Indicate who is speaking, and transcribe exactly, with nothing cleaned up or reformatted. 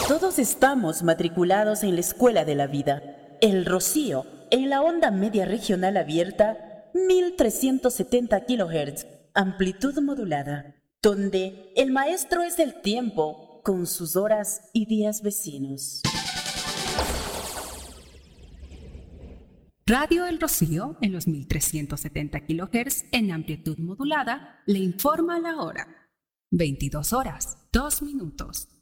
Speaker 1: Todos estamos matriculados en la Escuela de la Vida. El Rocío, en la onda media regional abierta, mil trescientos setenta kilohertz, amplitud modulada, donde el maestro es el tiempo con sus horas y días vecinos.
Speaker 2: Radio El Rocío, en los mil trescientos setenta kilohertz en amplitud modulada, le informa la hora. veintidós horas, dos minutos.